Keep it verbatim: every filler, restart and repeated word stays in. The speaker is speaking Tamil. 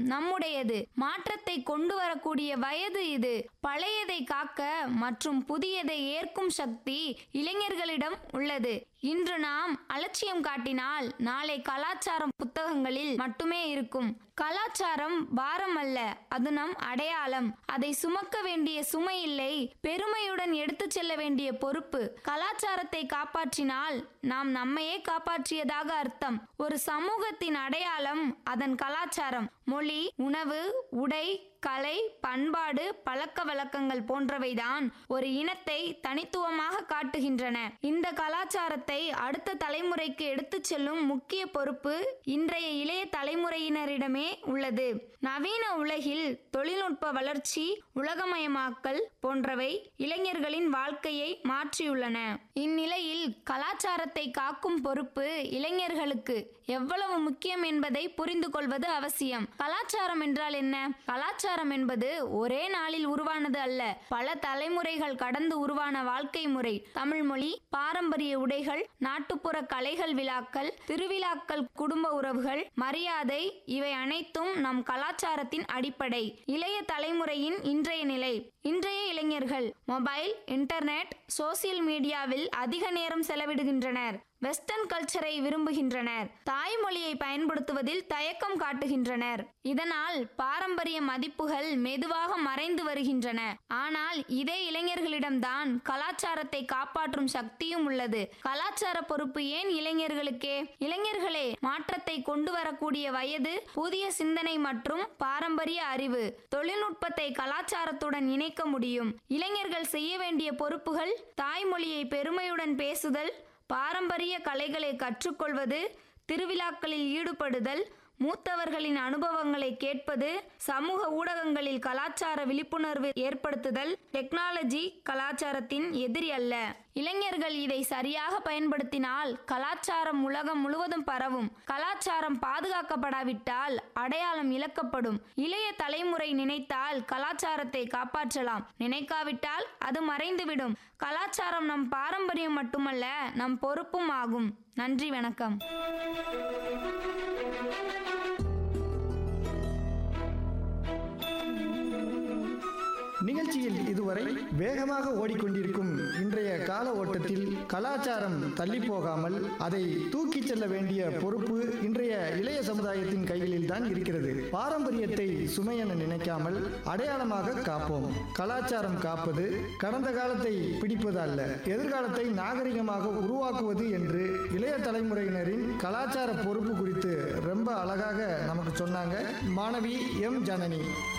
நம்முடையது. மாற்றத்தை கொண்டு வரக்கூடிய வயது இது. பழையதை காக்க மற்றும் புதியதை ஏற்கும் சக்தி இளைஞர்களிடம் உள்ளது. இன்று நாம் அலட்சியம் காட்டினால் நாளை கலாச்சாரம் புத்தகங்களில் மட்டுமே இருக்கும். கலாச்சாரம் பாரம் அல்ல, அது நம் அடையாளம். அதை சுமக்க வேண்டிய சுமை இல்லை, பெருமையுடன் எடுத்துச் செல்ல வேண்டிய பொறுப்பு. கலாச்சாரத்தை காப்பாற்றினால் நாம் நம்மையே காப்பாற்றியதாக அர்த்தம். ஒரு சமூகத்தின் அடையாளம் அதன் கலாச்சாரம். மொழி, உணவு, உடை, கலை, பண்பாடு, பழக்க வழக்கங்கள் போன்றவைதான் ஒரு இனத்தை தனித்துவமாக காட்டுகின்றன. இந்த கலாச்சாரத்தை அடுத்த தலைமுறைக்கு எடுத்துச் செல்லும் முக்கிய பொறுப்பு இன்றைய இளைய தலைமுறையினரிடமே உள்ளது. நவீன உலகில் தொழில்நுட்ப வளர்ச்சி, உலகமயமாக்கல் போன்றவை இளைஞர்களின் வாழ்க்கையை மாற்றியுள்ளன. இந்நிலையில் கலாச்சாரத்தை காக்கும் பொறுப்பு இளைஞர்களுக்கு எவ்வளவு முக்கியம் என்பதை புரிந்து கொள்வது அவசியம். கலாச்சாரம் என்றால் என்ன? கலாச்சாரம் என்பது ஒரே நாளில் உருவானது அல்ல, பல தலைமுறைகள் கடந்து உருவான வாழ்க்கை முறை. தமிழ் மொழி, பாரம்பரிய உடைகள், நாட்டுப்புற கலைகள், விழாக்கள், திருவிழாக்கள், குடும்ப உறவுகள், மரியாதை, இவை அனைத்தும் நம் கலாச்சாரத்தின் அடிப்படை. இளைய தலைமுறையின் இன்றைய நிலை. இன்றைய இளைஞர்கள் மொபைல், இன்டர்நெட், சோசியல் மீடியாவில் அதிக நேரம் செலவிடுகின்றனர். வெஸ்டர்ன் கல்ச்சரை விரும்புகின்றனர். தாய்மொழியை பயன்படுத்துவதில் தயக்கம் காட்டுகின்றனர். இதனால் பாரம்பரிய மதிப்புகள் மெதுவாக மறைந்து வருகின்றன. ஆனால் இதே இளைஞர்களிடம்தான் கலாச்சாரத்தை காப்பாற்றும் சக்தியும் உள்ளது. கலாச்சார பொறுப்பு ஏன் இளைஞர்களுக்கே? இளைஞர்களே மாற்றத்தை கொண்டு வரக்கூடிய வயது. புதிய சிந்தனை மற்றும் பாரம்பரிய அறிவு, தொழில்நுட்பத்தை கலாச்சாரத்துடன் இணைக்க முடியும். இளைஞர்கள் செய்ய வேண்டிய பொறுப்புகள்: தாய்மொழியை பெருமையுடன் பேசுதல், பாரம்பரிய கலைகளை கற்றுக்கொள்வது, திருவிழாக்களில் ஈடுபடுதல், மூத்தவர்களின் அனுபவங்களை கேட்பது, சமூக ஊடகங்களில் கலாச்சார விழிப்புணர்வு ஏற்படுத்துதல். டெக்னாலஜி கலாச்சாரத்தின் எதிரி அல்ல. இளைஞர்கள் இதை சரியாக பயன்படுத்தினால் கலாச்சாரம் உலகம் முழுவதும் பரவும். கலாச்சாரம் பாதுகாக்கப்படாவிட்டால் அடையாளம் இழக்கப்படும். இளைய தலைமுறை நினைத்தால் கலாச்சாரத்தை காப்பாற்றலாம், நினைக்காவிட்டால் அது மறைந்துவிடும். கலாச்சாரம் நம் பாரம்பரியம் மட்டுமல்ல, நம் பொறுப்பும் ஆகும். நன்றி, வணக்கம். நிகழ்ச்சியில் இதுவரை வேகமாக ஓடிக்கொண்டிருக்கும் இன்றைய கால ஓட்டத்தில் கலாச்சாரம் தள்ளி போகாமல் அதை தூக்கிச் செல்ல வேண்டிய பொறுப்பு இன்றைய இளைய சமுதாயத்தின் கைகளில் தான் இருக்கிறது. பாரம்பரியத்தை சுமையென நினைக்காமல் அடையாளமாக காப்போம். கலாச்சாரம் காப்பது கடந்த காலத்தை பிடிப்பது அல்ல, எதிர்காலத்தை நாகரிகமாக உருவாக்குவது என்று இளைய தலைமுறையினரின் கலாச்சார பொறுப்பு குறித்து ரொம்ப அழகாக நமக்கு சொன்னாங்க மாணவி எம் ஜனனி.